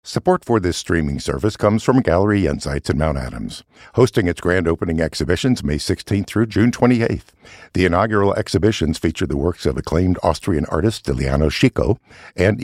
Support for this streaming service comes from Gallery Insights in Mount Adams, hosting its grand opening exhibitions May 16th through June 28th. The inaugural exhibitions feature the works of acclaimed Austrian artist Liliano Chico and